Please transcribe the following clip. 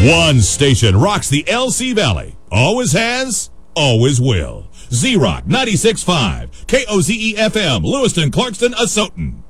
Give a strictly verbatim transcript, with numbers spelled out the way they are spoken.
One station rocks the L C Valley. Always has, always will. Z-Rock ninety-six point five, K O Z E F M, Lewiston, Clarkston, Asotin.